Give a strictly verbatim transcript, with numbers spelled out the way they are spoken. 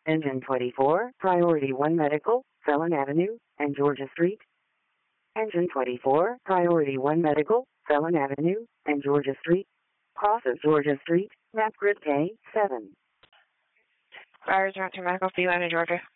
Engine twenty-four, Priority one Medical, Felon Avenue, and Georgia Street. Engine twenty-four, Priority one Medical, Felon Avenue, and Georgia Street. Crosses Georgia Street, map grid K seven. Fire Return to Medical, Felon in Georgia.